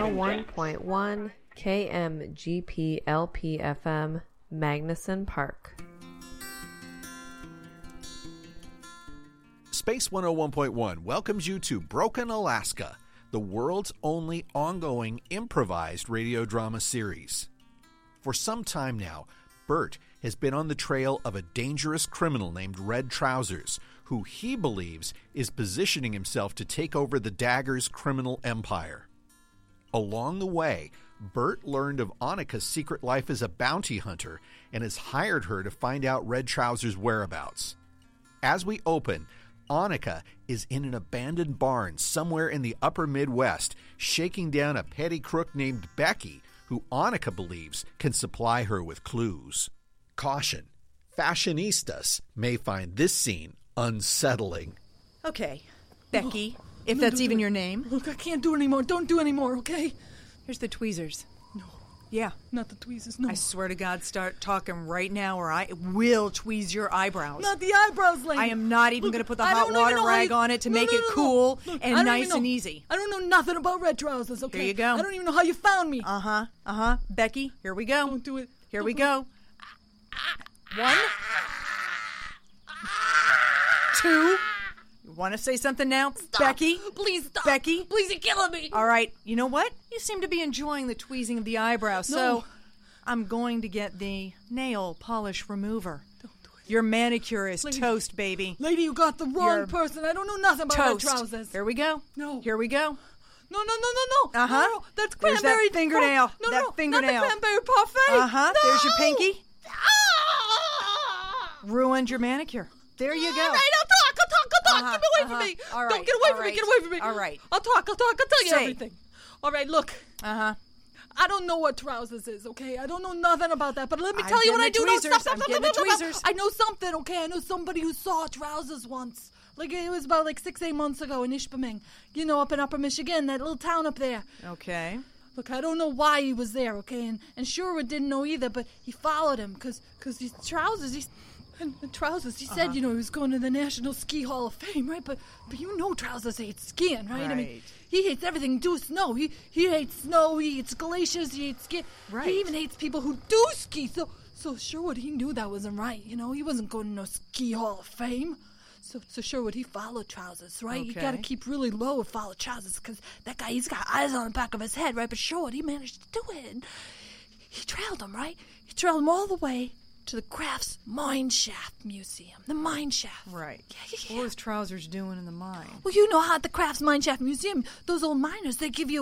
101.1 KMGP LP-FM, Magnuson Park. Space 101.1 welcomes you to Broken Alaska, the world's only ongoing improvised radio drama series. For some time now, Bert has been on the trail of a dangerous criminal named Red Trousers, who he believes is positioning himself to take over the Daggers criminal empire. Along the way, Bert learned of Annika's secret life as a bounty hunter and has hired her to find out Red Trousers' whereabouts. As we open, Annika is in an abandoned barn somewhere in the upper Midwest, shaking down a petty crook named Becky, who Annika believes can supply her with clues. Caution, fashionistas may find this scene unsettling. Okay, Becky, if that's even your name. Look, I can't do it anymore. Don't do it anymore, okay? Here's the tweezers. No. Yeah. Not the tweezers, no. I swear to God, start talking right now or I will tweeze your eyebrows. Not the eyebrows, lady. I am not even going to put the hot water rag on it to make it cool and nice and easy. I don't know nothing about Red Trousers, okay? Here you go. I don't even know how you found me. Becky, here we go. Don't do it. Here we go. 1, 2. You want to say something now? Stop. Becky? Please stop. Becky? Please, you're killing me. All right. You know what? You seem to be enjoying the tweezing of the eyebrows, so I'm going to get the nail polish remover. Don't do it. Your manicure is toast, baby. Lady, you got the wrong person. I don't know nothing about Red Trousers. Here we go. No. Here we go. No. Uh-huh. No, that's There's cranberry. that fingernail. Fingernail. Not the cranberry parfait. Uh-huh. No. There's your pinky. Ah! Ruined your manicure. There you go. All right, I'll talk. Get away from me. All right. Don't get away from me. Get away from me. All right. I'll talk. I'll tell you Say. everything. All right, look. Uh-huh. I don't know what Trousers is, okay? I don't know nothing about that, but let me I'm tell you what I getting do the know. tweezers. I'm getting the tweezers. I know something, okay? I know somebody who saw Trousers once. Like, it was about 6-8 months ago in Ishpeming. You know, up in Upper Michigan, that little town up there. Okay. Look, I don't know why he was there, okay? And Sherwood didn't know either, but he followed him, because these Trousers, Trousers, he said, you know, he was going to the National Ski Hall of Fame, right? But you know Trousers hates skiing, right? I mean, he hates everything to do with snow. He hates snow, he hates glaciers, he hates ski. Right. He even hates people who do ski. So Sherwood, he knew that wasn't right, you know? He wasn't going to no Ski Hall of Fame. So Sherwood, he followed Trousers, right? Okay. You gotta keep really low and follow Trousers, because that guy, he's got eyes on the back of his head, right? But Sherwood, he managed to do it. And he trailed him, right? He trailed him all the way to the Crafts Mine Shaft Museum. The mine shaft. Right. Yeah. What was Trousers doing in the mine? Well, you know how at the Crafts Mine Shaft Museum, those old miners, they give you